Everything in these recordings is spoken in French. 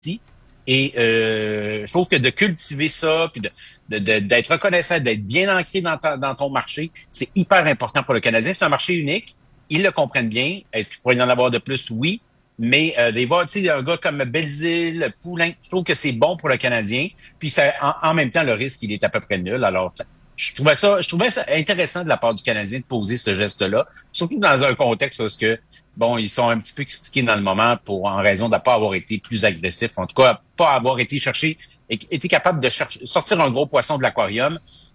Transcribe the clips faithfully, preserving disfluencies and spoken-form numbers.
petit. Et euh, je trouve que de cultiver ça, puis de, de, de, d'être reconnaissant, d'être bien ancré dans, ta, dans ton marché, c'est hyper important pour le Canadien. C'est un marché unique. Ils le comprennent bien. Est-ce qu'il pourrait y en avoir de plus? Oui. Mais euh, des fois, tu sais, un gars comme Belzile, Poulain, je trouve que c'est bon pour le Canadien. Puis ça, en, en même temps, le risque, il est à peu près nul. Alors, je trouvais ça, je trouvais ça intéressant de la part du Canadien de poser ce geste-là, surtout dans un contexte parce que, bon, ils sont un petit peu critiqués dans le moment pour en raison de ne pas avoir été plus agressifs, en tout cas, pas avoir été chercher, été capable de chercher, sortir un gros poisson de l'aquarium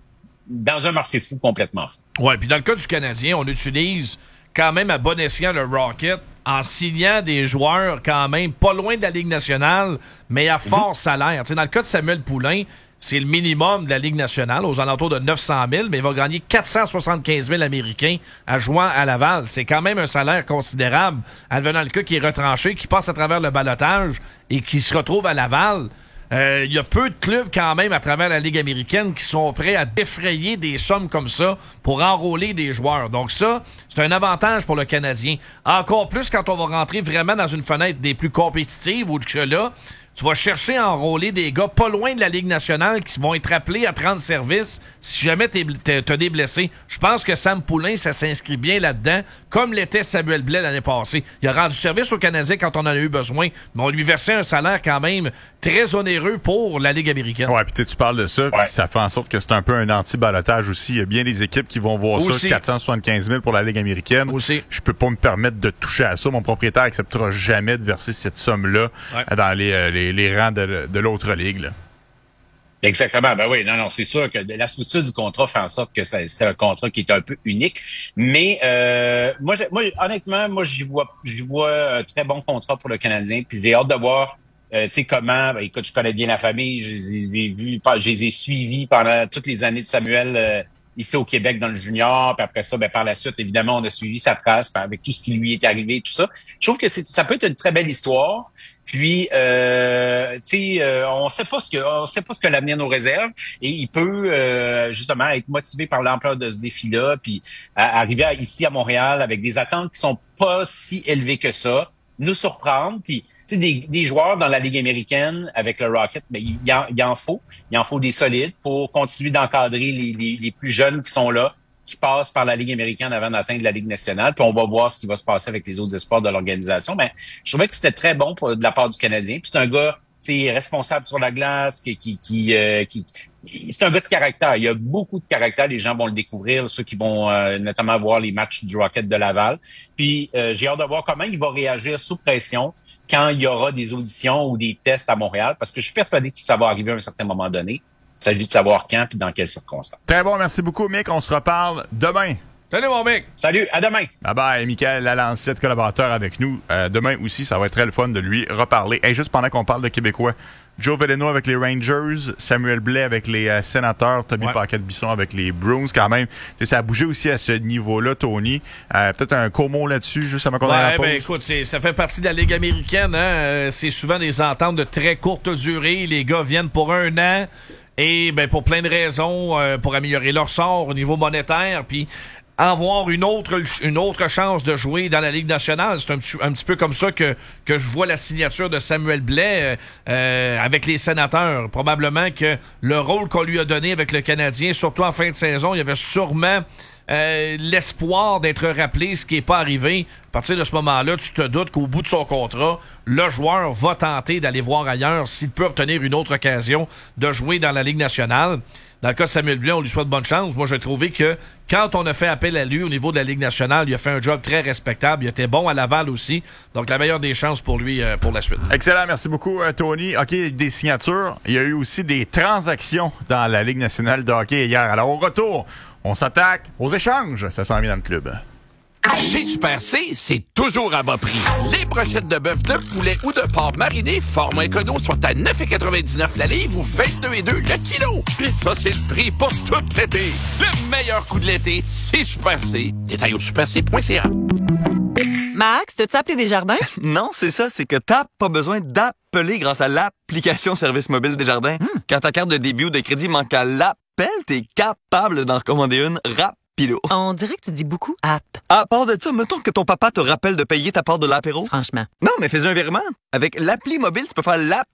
dans un marché fou complètement fou. Ouais, puis dans le cas du Canadien, on utilise quand même à bon escient le Rocket en signant des joueurs quand même pas loin de la Ligue nationale, mais à fort mm-hmm. salaire. Tu sais, dans le cas de Samuel Poulain, c'est le minimum de la Ligue nationale, aux alentours de neuf cent mille, mais il va gagner quatre cent soixante-quinze mille américains à jouant à Laval. C'est quand même un salaire considérable, advenant le cas qui est retranché, qui passe à travers le ballottage et qui se retrouve à Laval. Il euh, y a peu de clubs quand même à travers la Ligue américaine qui sont prêts à défrayer des sommes comme ça pour enrôler des joueurs. Donc ça, c'est un avantage pour le Canadien. Encore plus quand on va rentrer vraiment dans une fenêtre des plus compétitives où que là, tu vas chercher à enrôler des gars pas loin de la Ligue nationale qui vont être appelés à prendre service si jamais t'es, t'es, t'as des blessés. Je pense que Sam Poulain, ça s'inscrit bien là-dedans, comme l'était Samuel Blais l'année passée. Il a rendu service au Canadien quand on en a eu besoin, mais on lui versait un salaire quand même très onéreux pour la Ligue américaine. Ouais, puis tu parles de ça, ouais. ça fait en sorte que c'est un peu un anti-balotage aussi. Il y a bien des équipes qui vont voir aussi. ça, quatre cent soixante-quinze mille pour la Ligue américaine. Aussi. Je peux pas me permettre de toucher à ça. Mon propriétaire acceptera jamais de verser cette somme-là ouais. dans les, les, les rangs de, de l'autre ligue. Là. Exactement. Ben oui, non, non, c'est sûr que la structure du contrat fait en sorte que ça, c'est un contrat qui est un peu unique. Mais euh, moi, moi, honnêtement, moi, j'y vois, j'y vois un très bon contrat pour le Canadien. Puis j'ai hâte de voir, euh, tu sais, comment. Ben, écoute, je connais bien la famille. Je les ai vus, je les ai suivis pendant toutes les années de Samuel euh, ici au Québec dans le junior. Puis après ça, ben par la suite, évidemment, on a suivi sa trace avec tout ce qui lui est arrivé, tout ça. Je trouve que c'est, ça peut être une très belle histoire. Puis, euh, tu sais, euh, on sait pas ce que, on sait pas ce que l'avenir nous réserve, et il peut euh, justement être motivé par l'ampleur de ce défi-là, puis à, arriver à, ici à Montréal avec des attentes qui sont pas si élevées que ça, nous surprendre. Puis, tu sais, des, des joueurs dans la Ligue américaine avec le Rocket, ben il y en, il en faut, il en faut des solides pour continuer d'encadrer les, les, les plus jeunes qui sont là, qui passent par la Ligue américaine avant d'atteindre la Ligue nationale, puis on va voir ce qui va se passer avec les autres espoirs de l'organisation. Ben, je trouvais que c'était très bon pour, de la part du Canadien. Puis c'est un gars, tu sais, responsable sur la glace, qui, qui, qui, euh, qui, c'est un gars de caractère. Il y a beaucoup de caractère. Les gens vont le découvrir, ceux qui vont euh, notamment voir les matchs du Rocket de Laval. Puis euh, j'ai hâte de voir comment il va réagir sous pression quand il y aura des auditions ou des tests à Montréal, parce que je suis persuadé que ça va arriver à un certain moment donné. Il s'agit de savoir quand et dans quelles circonstances. Très bon, merci beaucoup, Mick. On se reparle demain. Salut, mon mec. Salut, à demain. Bye bye, Michael Lalancette, collaborateur avec nous. Euh, demain aussi, ça va être très le fun de lui reparler. Et hey, juste pendant qu'on parle de Québécois, Joe Veleno avec les Rangers, Samuel Blais avec les euh, Sénateurs, Toby ouais. Paquette-Bisson avec les Bruins, quand même. Ça a bougé aussi à ce niveau-là, Tony. Euh, peut-être un court mot là-dessus, juste avant qu'on aille à la pause. Ben, écoute, c'est, ça fait partie de la Ligue américaine. Hein? C'est souvent des ententes de très courte durée. Les gars viennent pour un an. Et ben pour plein de raisons, euh, pour améliorer leur sort au niveau monétaire, puis avoir une autre une autre chance de jouer dans la Ligue nationale. C'est un petit, un petit peu comme ça que que je vois la signature de Samuel Blais euh, avec les Sénateurs. Probablement que le rôle qu'on lui a donné avec le Canadien, surtout en fin de saison, il y avait sûrement euh, l'espoir d'être rappelé, ce qui n'est pas arrivé. À partir de ce moment-là, tu te doutes qu'au bout de son contrat, le joueur va tenter d'aller voir ailleurs s'il peut obtenir une autre occasion de jouer dans la Ligue nationale. Dans le cas de Samuel Blais, on lui souhaite bonne chance. Moi, j'ai trouvé que quand on a fait appel à lui au niveau de la Ligue nationale, il a fait un job très respectable. Il était bon à Laval aussi. Donc, la meilleure des chances pour lui euh, pour la suite. Excellent. Merci beaucoup, euh, Tony. OK, des signatures. Il y a eu aussi des transactions dans la Ligue nationale de hockey hier. Alors, au retour, on s'attaque aux échanges. Ça s'en vient dans le club. Chez Super C, c'est toujours à bas prix. Les brochettes de bœuf, de poulet ou de porc mariné, format écono, sont à neuf virgule quatre-vingt-dix-neuf la livre ou vingt-deux virgule deux le kilo. Puis ça, c'est le prix pour tout l'été. Le meilleur coup de l'été, c'est Super C. Détail au super c point c a. Max, t'as-tu appelé Desjardins? Non, c'est ça, c'est que t'as pas besoin d'appeler grâce à l'application Service mobile Desjardins. Hmm. Quand ta carte de débit ou de crédit manque à l'appel, t'es capable d'en commander une rapide. Pilo. On dirait que tu dis beaucoup app. À part de ça, mettons que ton papa te rappelle de payer ta part de l'apéro. Franchement. Non, mais fais un virement. Avec l'appli mobile, tu peux faire l'app